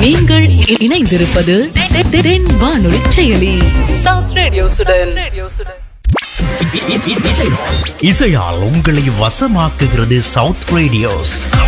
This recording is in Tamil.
நீங்கள் இணைந்திருப்பது தென் வானொலி செயலி சவுத் ரேடியோசுடன். இசையால் உங்களை வசமாக்குகிறது சவுத் ரேடியோஸ்.